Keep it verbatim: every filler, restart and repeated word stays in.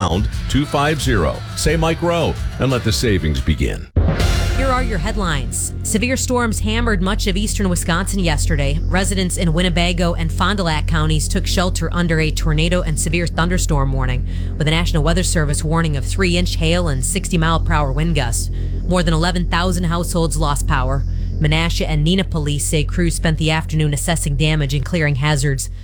pound two fifty. Say Mike Rowe and let the savings begin. Here are your headlines. Severe storms hammered much of eastern Wisconsin yesterday. Residents in Winnebago and Fond du Lac counties took shelter under a tornado and severe thunderstorm warning, with a National Weather Service warning of three-inch hail and sixty mile per hour wind gusts. More than eleven thousand households lost power. Menasha and Neenah police say crews spent the afternoon assessing damage and clearing hazards.